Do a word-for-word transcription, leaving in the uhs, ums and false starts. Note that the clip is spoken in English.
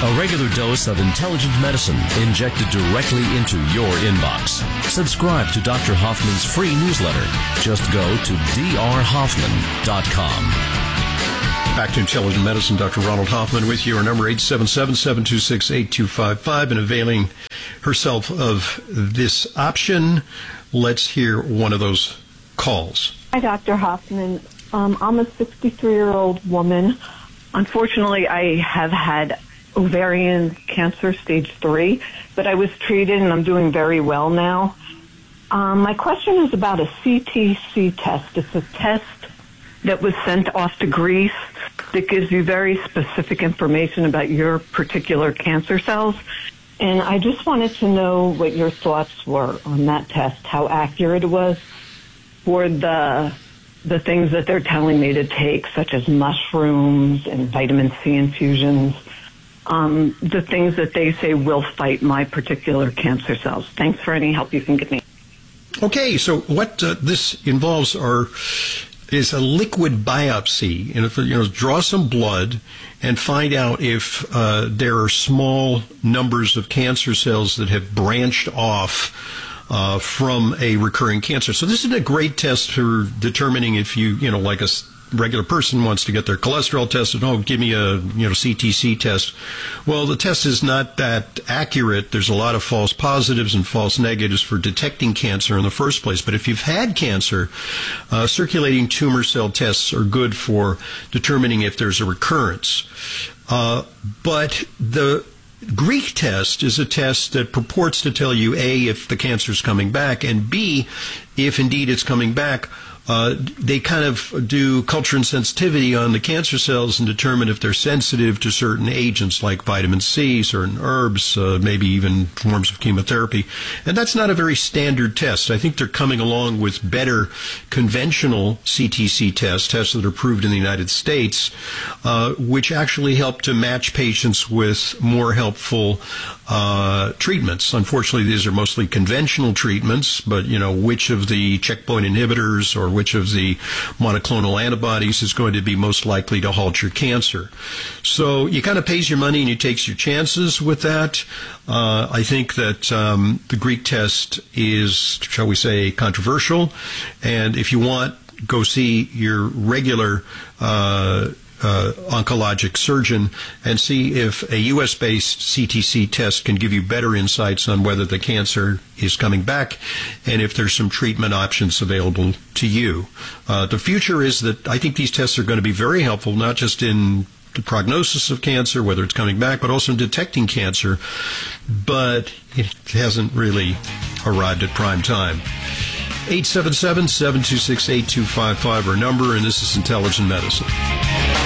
A regular dose of intelligent medicine injected directly into your inbox. Subscribe to Doctor Hoffman's free newsletter. Just go to d r hoffman dot com. Back to Intelligent Medicine. Doctor Ronald Hoffman with you. Our number eight seven seven, seven two six, eight two five five, and availing herself of this option. Let's hear one of those calls. Hi, Doctor Hoffman. Um, I'm a sixty-three-year-old woman. Unfortunately, I have had ovarian cancer stage three, but I was treated and I'm doing very well now. Um, my question is about a C T C test. It's a test that was sent off to Greece that gives you very specific information about your particular cancer cells. And I just wanted to know what your thoughts were on that test, how accurate it was for the the things that they're telling me to take, such as mushrooms and vitamin C infusions, um, the things that they say will fight my particular cancer cells. Thanks for any help you can give me. Okay, so what uh, this involves are is a liquid biopsy, and if you know, draw some blood and find out if uh, there are small numbers of cancer cells that have branched off uh, from a recurring cancer. So this is a great test for determining if you, you know, like a regular person wants to get their cholesterol tested. Oh, give me a, you know, C T C test. Well, the test is not that accurate. There's a lot of false positives and false negatives for detecting cancer in the first place. But if you've had cancer, uh, circulating tumor cell tests are good for determining if there's a recurrence. Uh, but the Greek test is a test that purports to tell you, A, if the cancer is coming back, and B, if indeed it's coming back, Uh, they kind of do culture and sensitivity on the cancer cells and determine if they're sensitive to certain agents like vitamin C, certain herbs, uh, maybe even forms of chemotherapy. And that's not a very standard test. I think they're coming along with better conventional C T C tests, tests that are approved in the United States, uh, which actually help to match patients with more helpful uh, treatments. Unfortunately, these are mostly conventional treatments, but, you know, which of the checkpoint inhibitors or which of the monoclonal antibodies is going to be most likely to halt your cancer. So you kind of pays your money and you takes your chances with that. Uh, I think that um, the Greek test is, shall we say, controversial. And if you want, go see your regular uh Uh, oncologic surgeon and see if a U S-based C T C test can give you better insights on whether the cancer is coming back and if there's some treatment options available to you. Uh, the future is that I think these tests are going to be very helpful, not just in the prognosis of cancer, whether it's coming back, but also in detecting cancer. But it hasn't really arrived at prime time. eight seven seven, seven two six, eight two five five, our number, and this is Intelligent Medicine.